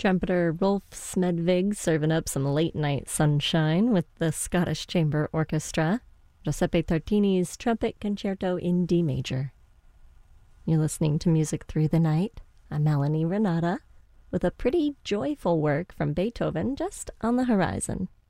Trumpeter Rolf Smedvig serving up some late-night sunshine with the Scottish Chamber Orchestra, Giuseppe Tartini's Trumpet Concerto in D major. You're listening to Music Through the Night. I'm Melanie Renata, with a pretty joyful work from Beethoven just on the horizon.